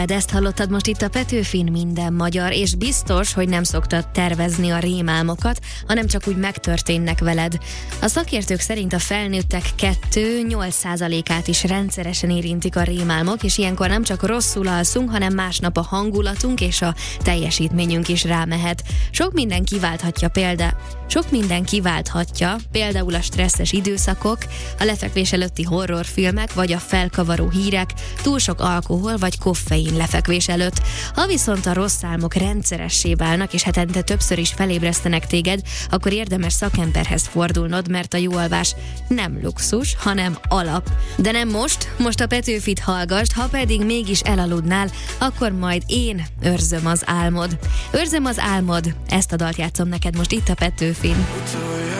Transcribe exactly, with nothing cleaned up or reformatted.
De ezt hallottad most itt a Petőfin Minden magyar, és biztos, hogy nem szoktad tervezni a rémálmokat, hanem csak úgy megtörténnek veled. A szakértők szerint a felnőttek kettő-nyolc százalékát is rendszeresen érintik a rémálmok, és ilyenkor nem csak rosszul alszunk, hanem másnap a hangulatunk és a teljesítményünk is rámehet. Sok minden kiválthatja példa, sok minden kiválthatja, például a stresszes időszakok, a lefekvés előtti horrorfilmek, vagy a felkavaró hírek, túl sok alkohol vagy koffein lefekvés előtt. Ha viszont a rossz álmok rendszeressé válnak, és hetente többször is felébresztenek téged, akkor érdemes szakemberhez fordulnod, mert a jó alvás nem luxus, hanem alap. De nem most, most a Petőfit hallgasd, ha pedig mégis elaludnál, akkor majd én őrzöm az álmod. Őrzöm az álmod, ezt a dalt játszom neked most itt a Petőfin.